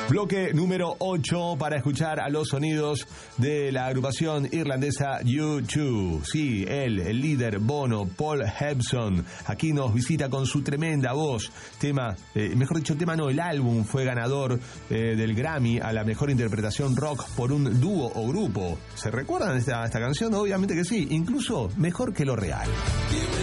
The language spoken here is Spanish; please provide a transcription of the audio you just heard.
Bloque número 8 para escuchar a los sonidos de la agrupación irlandesa U2. Sí, él, el líder Bono, Paul Hewson, aquí nos visita con su tremenda voz. El álbum fue ganador del Grammy a la mejor interpretación rock por un dúo o grupo. ¿Se recuerdan esta canción? Obviamente que sí, incluso mejor que Lo Real.